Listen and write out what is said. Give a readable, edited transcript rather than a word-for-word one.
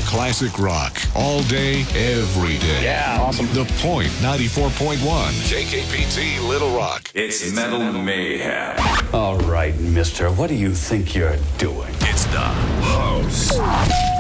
classic rock. All day, every day. Yeah, awesome. The Point 94.1. KKPT Little Rock. It's Metal Mayhem. All right, mister, what do you think you're doing? It's the host.